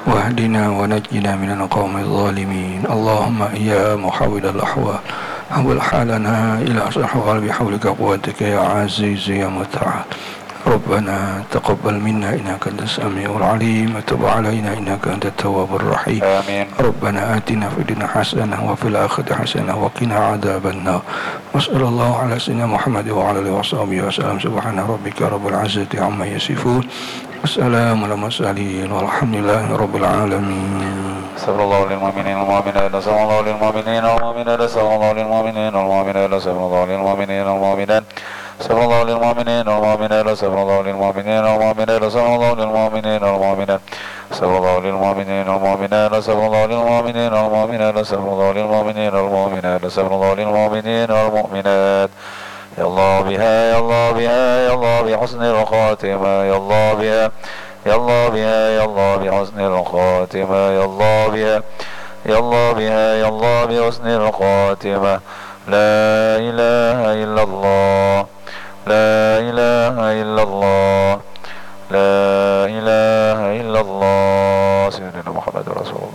واهدنا ونجنا من القوم الظالمين. اللهم يا محول الأحوال حول حالنا إلى أحوال بحولك قوتك يا عزيز يا متعال. ربنا تقبل منا إنك أنت السميع العليم وتب علينا إنك أنت التواب الرحيم. آمين. ربنا آتنا في الدنيا حسنة وفي الآخرة حسنة وقنا عذاب النار. وصلى الله على سيدنا محمد وعلى آله وصحبه وسلم. سبحان ربك رب العزة عما يصفون والسلام على المرسلين والحمد لله رب العالمين. صلى الله للمؤمنين والمؤمنات صلى الله للمؤمنين والمؤمنات صلى الله للمؤمنين والمؤمنات صلى الله للمؤمنين والمؤمنات صلى الله للمؤمنين والمؤمنات صلى الله للمؤمنين والمؤمنات صلى الله للمؤمنين والمؤمنات صلى الله للمؤمنين والمؤمنات صلى الله للمؤمنين والمؤمنات صلى الله للمؤمنين والمؤمنات صلى الله للمؤمنين والمؤمنات. يا الله بها يا الله بها يا الله بحسن الخاتمة يا الله بها يا الله بها يا الله بحسن الخاتمة يا الله بها يا الله بها يا الله بحسن الخاتمة. لا إله إلا الله لا إله إلا الله لا إله إلا الله. سيدنا محمد رسول الله.